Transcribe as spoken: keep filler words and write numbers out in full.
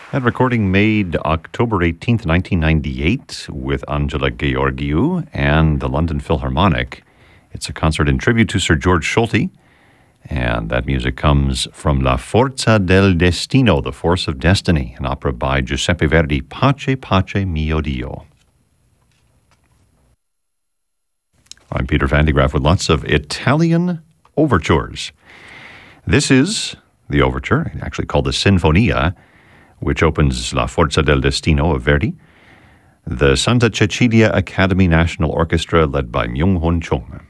That recording made October eighteenth, nineteen ninety-eight with Angela Gheorghiu and the London Philharmonic. It's a concert in tribute to Sir George Solti, and that music comes from La Forza del Destino, The Force of Destiny, an opera by Giuseppe Verdi, Pace, Pace, Mio Dio. I'm Peter Van de Graaff with lots of Italian overtures. This is the overture, actually called the Sinfonia, which opens La Forza del Destino of Verdi. The Santa Cecilia Academy National Orchestra, led by Myung-Hoon Chung.